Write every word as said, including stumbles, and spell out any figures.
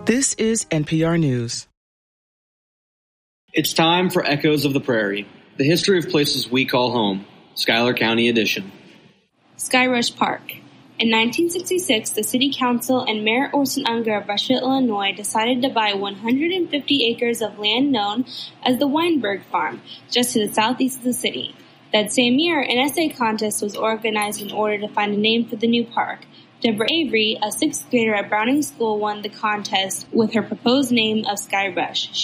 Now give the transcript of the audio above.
This is N P R News. It's time for Echoes of the Prairie, the history of places we call home, Schuyler County edition. Skyrush Park. In nineteen sixty-six, the City Council and Mayor Orson Unger of Rushville, Illinois decided to buy one hundred fifty acres of land known as the Weinberg Farm, just to the southeast of the city. That same year, an essay contest was organized in order to find a name for the new park. Deborah Avery, a sixth grader at Browning School, won the contest with her proposed name of Skyrush.